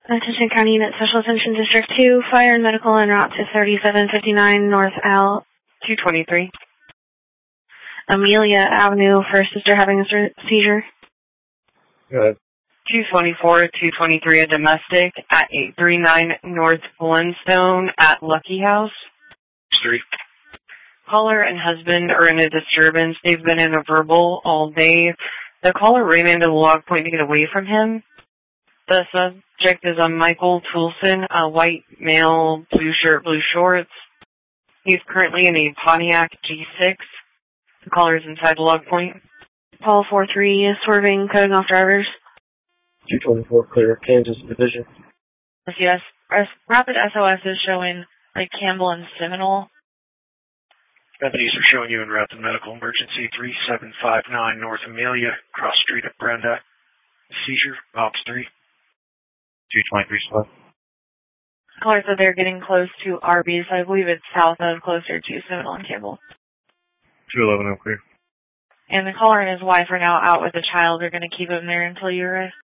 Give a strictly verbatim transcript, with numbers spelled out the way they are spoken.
Attention County Unit Special Attention District two, Fire and Medical en route to thirty-seven fifty-nine North Al two twenty-three. Amelia Avenue for sister having a seizure. Go ahead. two twenty-four, two twenty-three, a domestic at eight thirty-nine North Flintstone at Lucky House. Street. Caller and husband are in a disturbance. They've been in a verbal all day. The caller ran into the log point to get away from him. The subject is a Michael Toulson, a white male, blue shirt, blue shorts. He's currently in a Pontiac G six. The caller is inside the log point. Paul four three is swerving, cutting off drivers. two twenty-four, clear, Kansas Division. Yes, rapid S O S is showing like Campbell and Seminole. Deputies are showing you en route to medical emergency three seven five nine North Amelia, cross street at Brenda. Seizure, Ops three. two twenty-three spot. Caller said they're getting close to Arby's. I believe it's south of, closer to Seminole and Campbell. two eleven, I'm clear. And the caller and his wife are now out with the child. They're going to keep him there until you arrive.